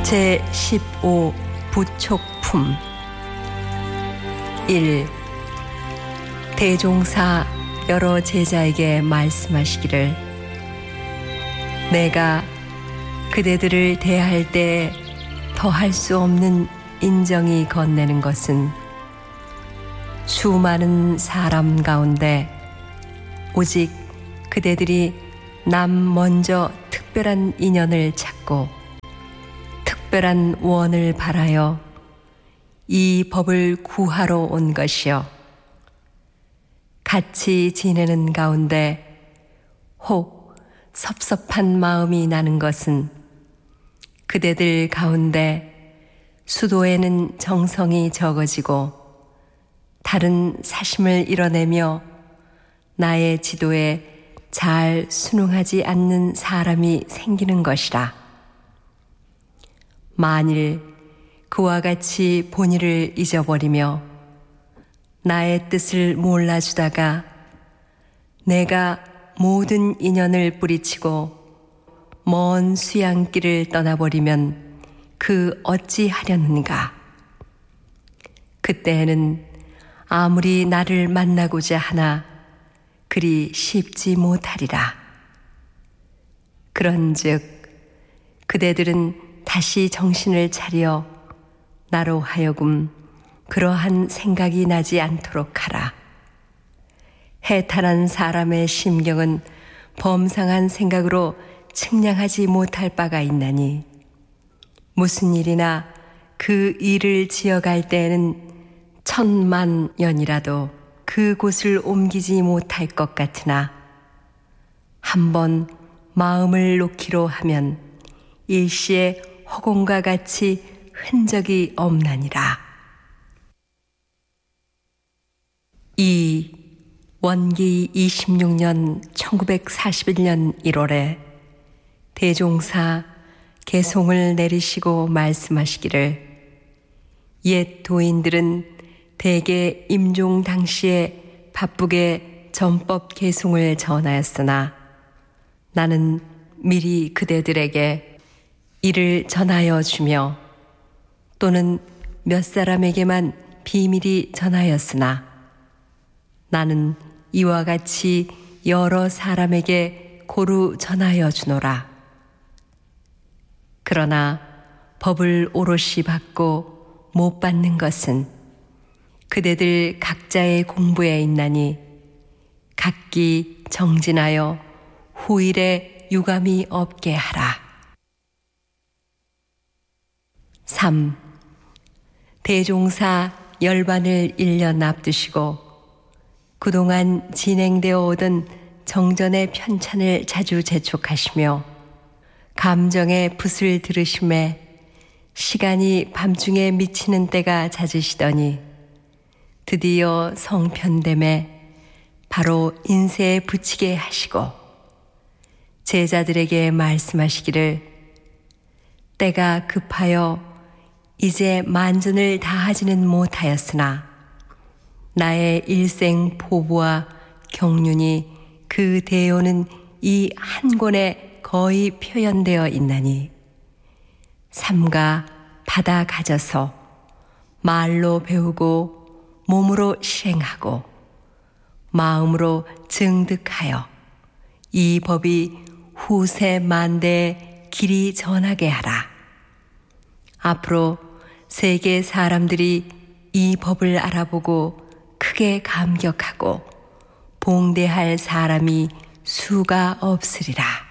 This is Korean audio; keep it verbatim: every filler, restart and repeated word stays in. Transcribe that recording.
제십오 부촉품 일. 대종사 여러 제자에게 말씀하시기를 내가 그대들을 대할 때 더할 수 없는 인정이 건네는 것은 수많은 사람 가운데 오직 그대들이 남 먼저 특별한 인연을 찾고 특별한 원을 바라여 이 법을 구하러 온 것이요 같이 지내는 가운데 혹 섭섭한 마음이 나는 것은 그대들 가운데 수도에는 정성이 적어지고 다른 사심을 이뤄내며 나의 지도에 잘 순응하지 않는 사람이 생기는 것이라. 만일 그와 같이 본의를 잊어버리며 나의 뜻을 몰라주다가 내가 모든 인연을 뿌리치고 먼 수양길을 떠나버리면 그 어찌하려는가. 그때에는 아무리 나를 만나고자 하나 그리 쉽지 못하리라. 그런즉 그대들은 다시 정신을 차려 나로 하여금 그러한 생각이 나지 않도록 하라. 해탈한 사람의 심경은 범상한 생각으로 측량하지 못할 바가 있나니 무슨 일이나 그 일을 지어갈 때에는 천만 년이라도 그곳을 옮기지 못할 것 같으나 한번 마음을 놓기로 하면 일시에 허공과 같이 흔적이 없나니라. 이. 원기 이십육 년 천구백사십일 년 일월에 대종사 개송을 내리시고 말씀하시기를 옛 도인들은 대개 임종 당시에 바쁘게 전법 개송을 전하였으나 나는 미리 그대들에게 이를 전하여 주며 또는 몇 사람에게만 비밀이 전하였으나 나는 이와 같이 여러 사람에게 고루 전하여 주노라. 그러나 법을 오롯이 받고 못 받는 것은 그대들 각자의 공부에 있나니 각기 정진하여 후일에 유감이 없게 하라. 삼. 대종사 열반을 일 년 앞두시고 그동안 진행되어 오던 정전의 편찬을 자주 재촉하시며 감정의 붓을 들으심에 시간이 밤중에 미치는 때가 잦으시더니 드디어 성편됨에 바로 인쇄에 붙이게 하시고 제자들에게 말씀하시기를 때가 급하여 이제 만전을 다하지는 못하였으나 나의 일생 포부와 경륜이 그 대요는 이 한 권에 거의 표현되어 있나니 삼가 받아 가져서 말로 배우고 몸으로 실행하고 마음으로 증득하여 이 법이 후세 만대에 길이 전하게 하라. 앞으로 세계 사람들이 이 법을 알아보고 크게 감격하고 봉대할 사람이 수가 없으리라.